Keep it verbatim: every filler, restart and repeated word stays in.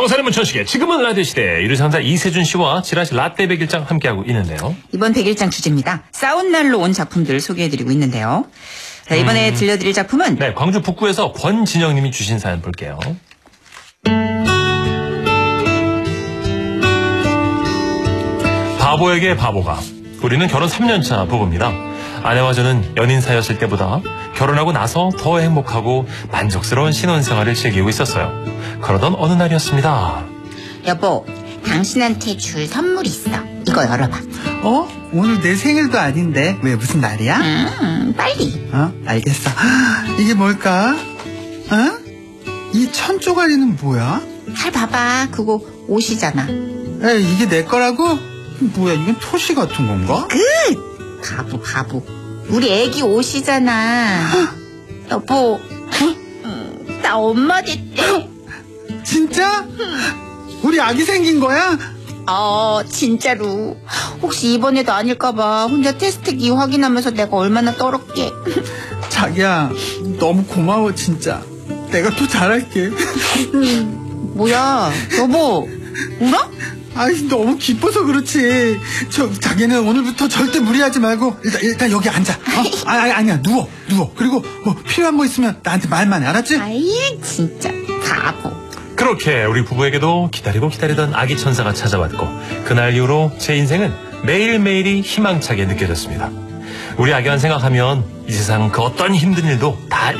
정선의 문천식의 지금은 라디오 시대. 유리상자 이세준 씨와 지라시 라떼 백일장 함께하고 있는데요. 이번 백일장 주제입니다. 싸운 날로 온 작품들 소개해드리고 있는데요. 자, 이번에 음... 들려드릴 작품은 네, 광주 북구에서 권진영님이 주신 사연 볼게요. 바보에게 바보가. 우리는 결혼 삼 년 차 부부입니다. 아내와 저는 연인 사이였을 때보다 결혼하고 나서 더 행복하고 만족스러운 신혼생활을 즐기고 있었어요. 그러던 어느 날이었습니다. 여보, 당신한테 줄 선물 있어. 이거 열어봐. 어? 오늘 내 생일도 아닌데 왜 무슨 날이야? 음, 빨리. 어? 알겠어. 이게 뭘까? 어? 이 천 쪼가리는 뭐야? 잘 봐봐. 그거 옷이잖아. 에이, 이게 내 거라고? 뭐야, 이건 토시 같은 건가? 그 바보 바보. 우리 애기 옷이잖아. 여보, 나 엄마 됐대. 진짜? 우리 아기 생긴 거야? 어, 진짜로. 혹시 이번에도 아닐까봐 혼자 테스트기 확인하면서 내가 얼마나 떨었게. 자기야, 너무 고마워 진짜. 내가 또 잘할게. 뭐야, 여보, 울어? 아이, 너무 기뻐서 그렇지. 저 자기는 오늘부터 절대 무리하지 말고 일단 일단 여기 앉아. 어? 아, 아니, 아니야, 누워 누워. 그리고 뭐 필요한 거 있으면 나한테 말만 해, 알았지? 아이, 진짜 바보. 그렇게 우리 부부에게도 기다리고 기다리던 아기 천사가 찾아왔고, 그날 이후로 제 인생은 매일매일이 희망차게 느껴졌습니다. 우리 아기만 생각하면 이 세상 그 어떤 힘든 일도 다